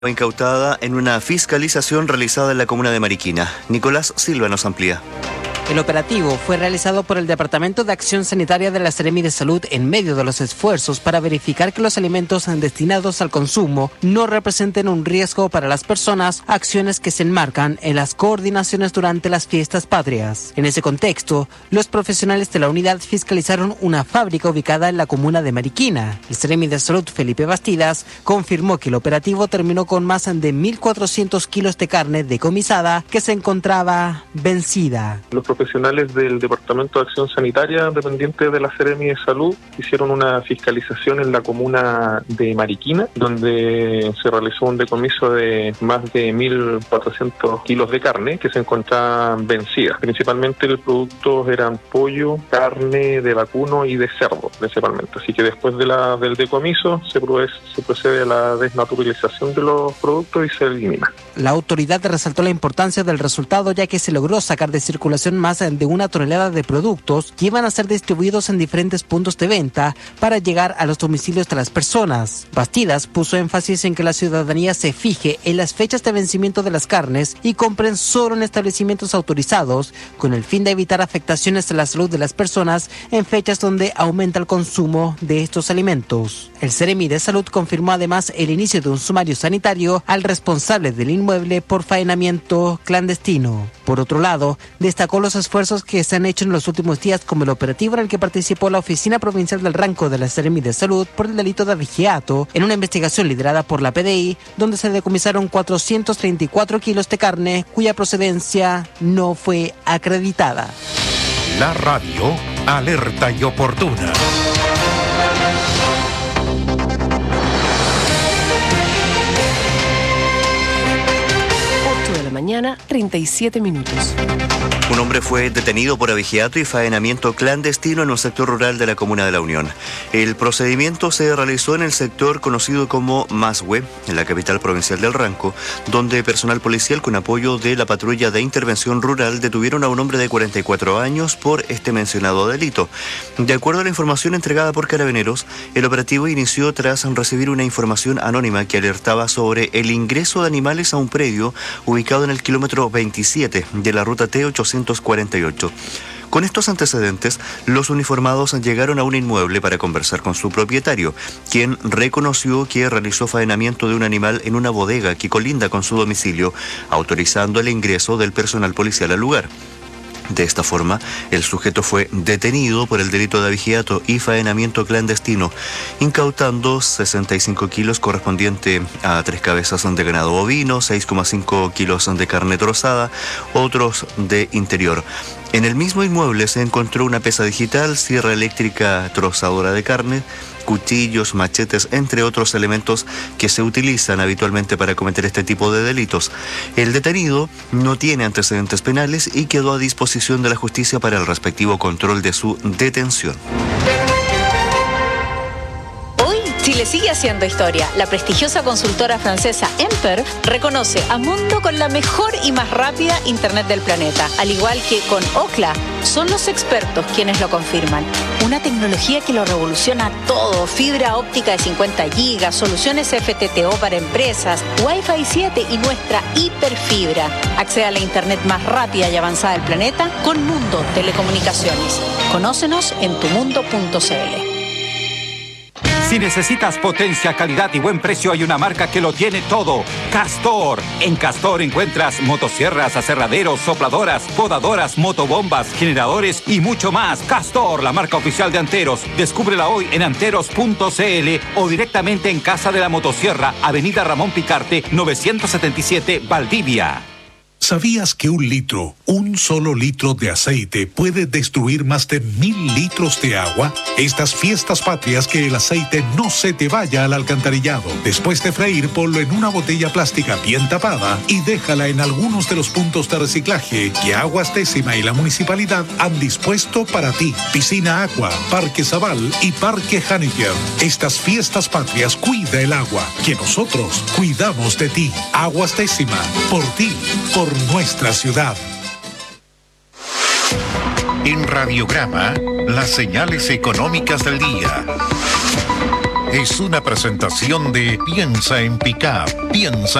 Fue incautada en una fiscalización realizada en la comuna de Mariquina. Nicolás Silva nos amplía. El operativo fue realizado por el Departamento de Acción Sanitaria de la Seremi de Salud en medio de los esfuerzos para verificar que los alimentos destinados al consumo no representen un riesgo para las personas, acciones que se enmarcan en las coordinaciones durante las fiestas patrias. En ese contexto, los profesionales de la unidad fiscalizaron una fábrica ubicada en la comuna de Mariquina. El Seremi de Salud, Felipe Bastidas, confirmó que el operativo terminó con más de 1.400 kilos de carne decomisada que se encontraba vencida. Los profesionales del Departamento de Acción Sanitaria, dependientes de la Seremi de Salud, hicieron una fiscalización en la comuna de Mariquina, donde se realizó un decomiso de más de 1.400 kilos de carne que se encontraban vencidas. Principalmente los productos eran pollo, carne de vacuno y de cerdo, principalmente. Así que después del decomiso se procede a la desnaturalización de los productos y se elimina. La autoridad resaltó la importancia del resultado, ya que se logró sacar de circulación más de 1 tonelada de productos que iban a ser distribuidos en diferentes puntos de venta para llegar a los domicilios de las personas. Bastidas puso énfasis en que la ciudadanía se fije en las fechas de vencimiento de las carnes y compren solo en establecimientos autorizados, con el fin de evitar afectaciones a la salud de las personas en fechas donde aumenta el consumo de estos alimentos. El Seremi de Salud confirmó además el inicio de un sumario sanitario al responsable del inmueble por faenamiento clandestino. Por otro lado, destacó los esfuerzos que se han hecho en los últimos días, como el operativo en el que participó la Oficina Provincial del Ranco de la Seremi de Salud por el delito de abigeato, en una investigación liderada por la PDI, donde se decomisaron 434 kilos de carne cuya procedencia no fue acreditada. La radio, alerta y oportuna. 37 minutos. Un hombre fue detenido por abigeato y faenamiento clandestino en un sector rural de la comuna de La Unión. El procedimiento se realizó en el sector conocido como Mashue, en la capital provincial del Ranco, donde personal policial con apoyo de la patrulla de intervención rural detuvieron a un hombre de 44 años por este mencionado delito. De acuerdo a la información entregada por Carabineros, el operativo inició tras recibir una información anónima que alertaba sobre el ingreso de animales a un predio ubicado en el kilómetro 27 de la ruta T848. Con estos antecedentes, los uniformados llegaron a un inmueble para conversar con su propietario, quien reconoció que realizó faenamiento de un animal en una bodega que colinda con su domicilio, autorizando el ingreso del personal policial al lugar. De esta forma, el sujeto fue detenido por el delito de abigeato y faenamiento clandestino, incautando 65 kilos correspondiente a 3 cabezas de ganado bovino, 6,5 kilos de carne trozada, otros de interior. En el mismo inmueble se encontró una pesa digital, sierra eléctrica trozadora de carne, cuchillos, machetes, entre otros elementos que se utilizan habitualmente para cometer este tipo de delitos. El detenido no tiene antecedentes penales y quedó a disposición de la justicia para el respectivo control de su detención. Chile sigue haciendo historia. La prestigiosa consultora francesa Emper reconoce a Mundo con la mejor y más rápida internet del planeta. Al igual que con Ookla, son los expertos quienes lo confirman. Una tecnología que lo revoluciona todo. Fibra óptica de 50 gigas, soluciones FTTO para empresas, Wi-Fi 7 y nuestra hiperfibra. Accede a la internet más rápida y avanzada del planeta con Mundo Telecomunicaciones. Conócenos en tumundo.cl. Si necesitas potencia, calidad y buen precio, hay una marca que lo tiene todo. Castor. En Castor encuentras motosierras, aserraderos, sopladoras, podadoras, motobombas, generadores y mucho más. Castor, la marca oficial de Anteros. Descúbrela hoy en anteros.cl o directamente en Casa de la Motosierra, Avenida Ramón Picarte, 977, Valdivia. ¿Sabías que un solo litro de aceite puede destruir más de 1.000 litros de agua? Estas fiestas patrias, que el aceite no se te vaya al alcantarillado. Después de freír, ponlo en una botella plástica bien tapada y déjala en algunos de los puntos de reciclaje que Aguas Décima y la municipalidad han dispuesto para ti. Piscina Aqua, Parque Zabal y Parque Haneker. Estas fiestas patrias, cuida el agua, que nosotros cuidamos de ti. Aguas Décima, por ti, por nuestra ciudad. En Radiograma, las señales económicas del día. es una presentación de Piensa en Pickup. Piensa